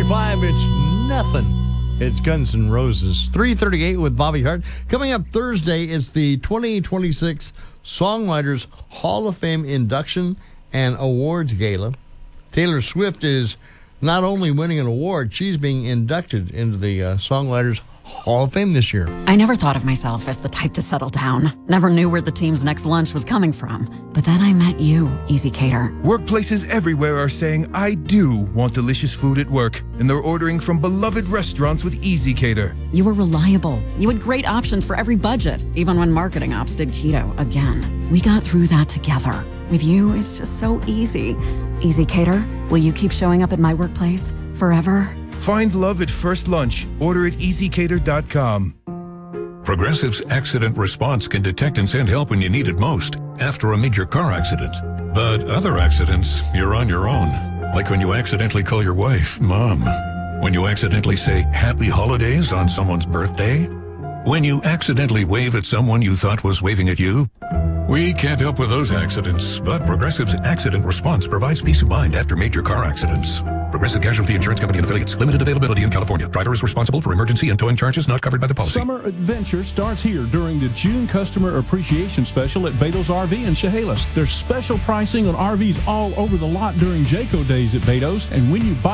5, it's nothing. It's Guns N' Roses. 3:38 with Bobby Hart. Coming up Thursday is the 2026 Songwriters Hall of Fame induction and awards gala. Taylor Swift is not only winning an award, she's being inducted into the Songwriters Hall of Fame this year. I never thought of myself as the type to settle down. Never knew where the team's next lunch was coming from. But then I met you, Easy Cater. Workplaces everywhere are saying, I do want delicious food at work. And they're ordering from beloved restaurants with Easy Cater. You were reliable. You had great options for every budget, even when marketing ops did keto again. We got through that together. With you, it's just so easy. Easy Cater, will you keep showing up at my workplace forever? Find love at first lunch. Order at easycater.com. Progressive's Accident Response can detect and send help when you need it most, after a major car accident. But other accidents, you're on your own. Like when you accidentally call your wife Mom. When you accidentally say Happy Holidays on someone's birthday. When you accidentally wave at someone you thought was waving at you. We can't help with those accidents, but Progressive's Accident Response provides peace of mind after major car accidents. Progressive Casualty Insurance Company and Affiliates. Limited availability in California. Driver is responsible for emergency and towing charges not covered by the policy. Summer adventure starts here during the June Customer Appreciation Special at Beto's RV in Chehalis. There's special pricing on RVs all over the lot during Jayco days at Beto's, and when you buy